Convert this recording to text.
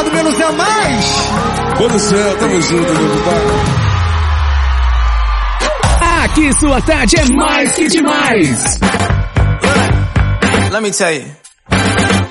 lado, menos é mais. Pô do céu, tamo junto, meu compadre. Aqui sua tarde é mais que demais. Let me tell you.